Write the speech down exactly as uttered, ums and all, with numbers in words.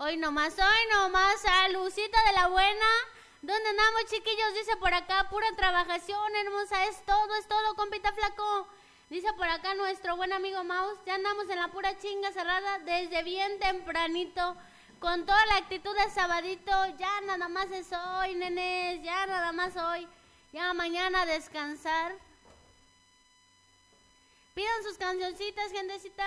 Hoy nomás, hoy nomás, salucita de la buena. ¿Dónde andamos, chiquillos? Dice por acá, pura trabajación, hermosa, es todo, es todo, compita flaco. Dice por acá nuestro buen amigo Maus, ya andamos en la pura chinga cerrada desde bien tempranito, con toda la actitud de sabadito. Ya nada más es hoy, nenes, ya nada más hoy, ya mañana a descansar. Pidan sus cancioncitas, gentecita.